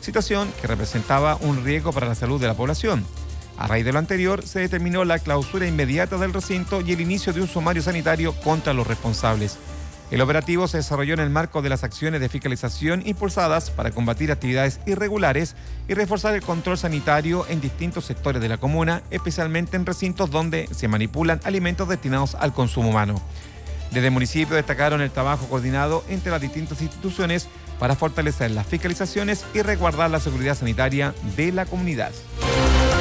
situación que representaba un riesgo para la salud de la población. A raíz de lo anterior, se determinó la clausura inmediata del recinto y el inicio de un sumario sanitario contra los responsables. El operativo se desarrolló en el marco de las acciones de fiscalización impulsadas para combatir actividades irregulares y reforzar el control sanitario en distintos sectores de la comuna, especialmente en recintos donde se manipulan alimentos destinados al consumo humano. Desde el municipio destacaron el trabajo coordinado entre las distintas instituciones para fortalecer las fiscalizaciones y resguardar la seguridad sanitaria de la comunidad.